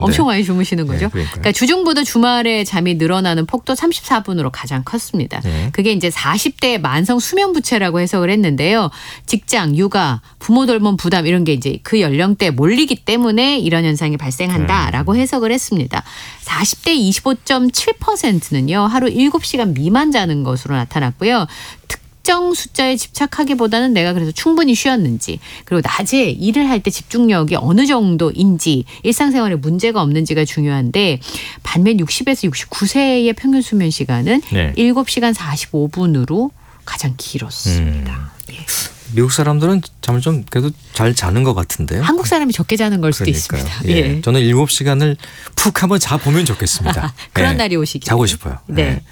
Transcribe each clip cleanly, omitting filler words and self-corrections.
엄청 많이 주무시는 거죠. 네, 그러니까 주중보다 주말에 잠이 늘어나는 폭도 34분으로 가장 컸습니다. 네. 그게 이제 40대의 만성 수면 부채라고 해석을 했는데요. 직장, 육아, 부모 돌봄 부담 이런 게 이제 그 연령대에 몰리기 때문에 이런 현상이 발생한다라고 해석을 했습니다. 40대 25.7%는요. 하루 7시간 미만 자는 것으로 나타났고요. 특정 숫자에 집착하기보다는 내가 그래서 충분히 쉬었는지 그리고 낮에 일을 할 때 집중력이 어느 정도인지 일상생활에 문제가 없는지가 중요한데 반면 60에서 69세의 평균 수면 시간은 네. 7시간 45분으로 가장 길었습니다. 예. 미국 사람들은 잠을 좀 그래도 잘 자는 것 같은데요. 한국 사람이 적게 자는 걸 수도 그러니까요. 있습니다. 예. 예. 저는 7시간을 푹 한번 자보면 좋겠습니다. 그런 예. 날이 오시길. 자고 싶어요. 네. 예.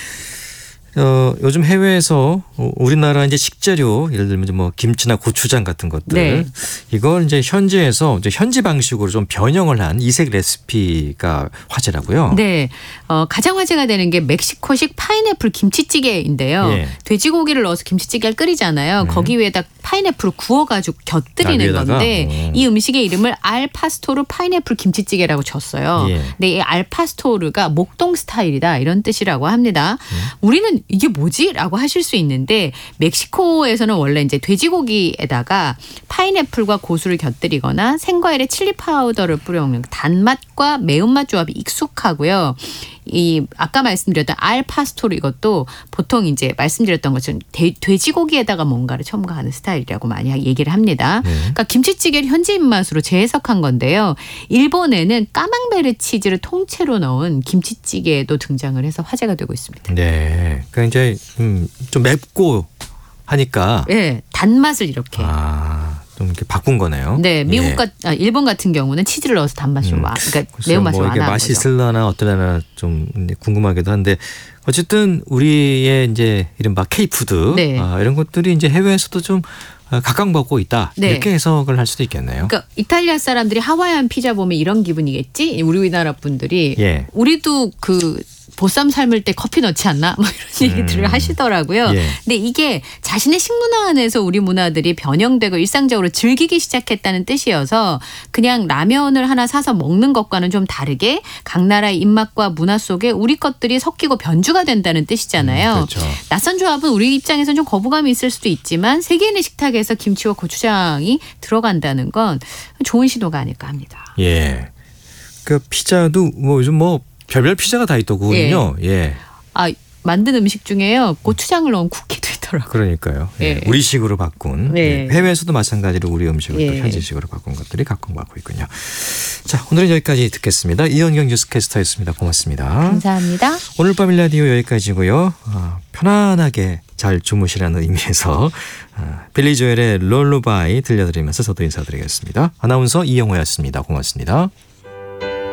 요즘 해외에서 우리나라 이제 식재료 예를 들면 뭐 김치나 고추장 같은 것들 네. 이걸 이제 현지에서 이제 현지 방식으로 좀 변형을 한 이색 레시피가 화제라고요. 네, 가장 화제가 되는 게 멕시코식 파인애플 김치찌개인데요. 예. 돼지고기를 넣어서 김치찌개를 끓이잖아요. 거기 위에다 파인애플을 구워가지고 곁들이는 위에다가? 건데 이 음식의 이름을 알파스토르 파인애플 김치찌개라고 줬어요. 예. 근데 이 알파스토르가 목동 스타일이다 이런 뜻이라고 합니다. 우리는 이게 뭐지? 라고 하실 수 있는데 멕시코에서는 원래 이제 돼지고기에다가 파인애플과 고수를 곁들이거나 생과일에 칠리 파우더를 뿌려 먹는 단맛과 매운맛 조합이 익숙하고요. 이 아까 말씀드렸던 알파스토르 이것도 보통 이제 말씀드렸던 것처럼 돼지고기에다가 뭔가를 첨가하는 스타일이라고 많이 얘기를 합니다. 그러니까 김치찌개를 현지 입맛으로 재해석한 건데요. 일본에는 까망베르 치즈를 통째로 넣은 김치찌개도 등장을 해서 화제가 되고 있습니다. 네. 그러니까 이제 좀 맵고 하니까 네, 단맛을 이렇게. 좀 이렇게 바꾼 거네요. 네, 일본 같은 경우는 치즈를 넣어서 단맛을 그러니까 매운맛을 뭐 이게 완화한 맛이 거죠. 있을라나 어떠려나 좀 궁금하기도 한데 어쨌든 우리의 이제 이른바 K푸드 네. 이런 것들이 이제 해외에서도 좀 각광받고 있다. 네. 이렇게 해석을 할 수도 있겠네요. 그러니까 이탈리아 사람들이 하와이안 피자 보면 이런 기분이겠지. 우리나라 분들이 예. 우리도 그 보쌈 삶을 때 커피 넣지 않나? 뭐 이런 얘기들을 하시더라고요. 예. 근데 이게 자신의 식문화 안에서 우리 문화들이 변형되고 일상적으로 즐기기 시작했다는 뜻이어서 그냥 라면을 하나 사서 먹는 것과는 좀 다르게 각 나라의 입맛과 문화 속에 우리 것들이 섞이고 변주가 된다는 뜻이잖아요. 그렇죠. 낯선 조합은 우리 입장에서는 좀 거부감이 있을 수도 있지만 세계인의 식탁에서 김치와 고추장이 들어간다는 건 좋은 신호가 아닐까 합니다. 예. 그 피자도 뭐 요즘 뭐 별별 피자가 다 있더군요. 예. 만든 음식 중에요. 고추장을 넣은 쿠키도 있더라고요. 그러니까요. 예. 예. 우리식으로 바꾼 예. 해외에서도 마찬가지로 우리 음식을 또 예. 현지식으로 바꾼 것들이 각광받고 있군요. 자, 오늘은 여기까지 듣겠습니다. 이현경 뉴스캐스터였습니다. 고맙습니다. 감사합니다. 오늘 밤 라디오 여기까지고요. 편안하게 잘 주무시라는 의미에서 빌리 조엘의 롤루바이 들려드리면서 저도 인사드리겠습니다. 아나운서 이영호였습니다. 고맙습니다.